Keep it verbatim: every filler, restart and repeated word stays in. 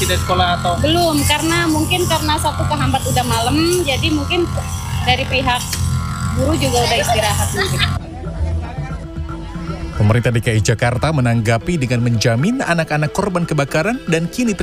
dari sekolah atau? Belum, karena mungkin karena satu kehambat udah malam, jadi mungkin dari pihak guru juga udah istirahat mungkin. Pemerintah D K I Jakarta menanggapi dengan menjamin anak-anak korban kebakaran dan kini